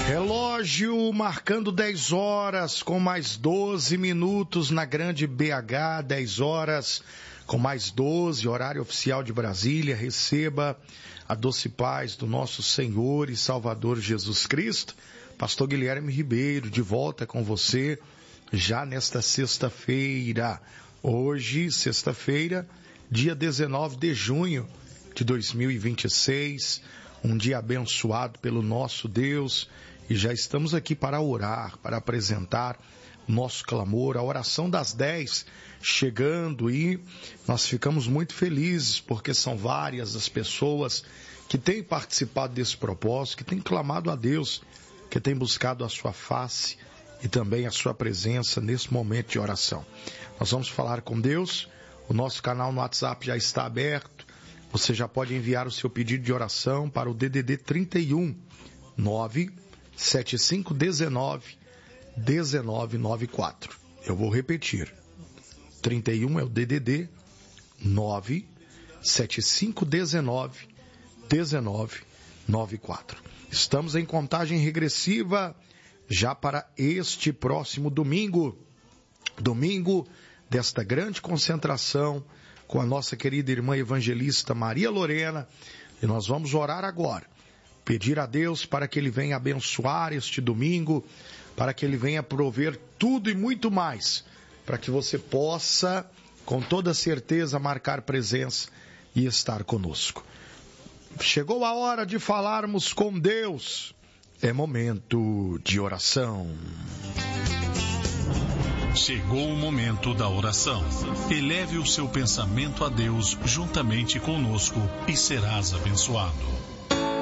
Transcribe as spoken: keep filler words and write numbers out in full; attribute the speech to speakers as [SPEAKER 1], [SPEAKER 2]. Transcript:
[SPEAKER 1] Relógio marcando dez horas com mais doze minutos na grande B H, dez horas com mais doze, horário oficial de Brasília. Receba a doce paz do nosso Senhor e Salvador Jesus Cristo. Pastor Guilherme Ribeiro, de volta com você já nesta sexta-feira. Hoje, sexta-feira, dia dezenove de junho de dois mil e vinte e seis, um dia abençoado pelo nosso Deus. E já estamos aqui para orar, para apresentar nosso clamor, a oração das dez chegando, e nós ficamos muito felizes porque são várias as pessoas que têm participado desse propósito, que têm clamado a Deus, que têm buscado a sua face e também a sua presença nesse momento de oração. Nós vamos falar com Deus, o nosso canal no WhatsApp já está aberto, você já pode enviar o seu pedido de oração para o D D D trinta e um, nove sete cinco um nove, um nove nove quatro. Eu vou repetir. trinta e um é o D D D nove sete cinco um nove, um nove nove quatro. Estamos em contagem regressiva já para este próximo domingo. Domingo desta grande concentração com a nossa querida irmã evangelista Maria Lorena. E nós vamos orar agora. Pedir a Deus para que Ele venha abençoar este domingo, para que Ele venha prover tudo e muito mais, para que você possa, com toda certeza, marcar presença e estar conosco. Chegou a hora de falarmos com Deus. É momento de oração.
[SPEAKER 2] Chegou o momento da oração. Eleve o seu pensamento a Deus juntamente conosco e serás abençoado.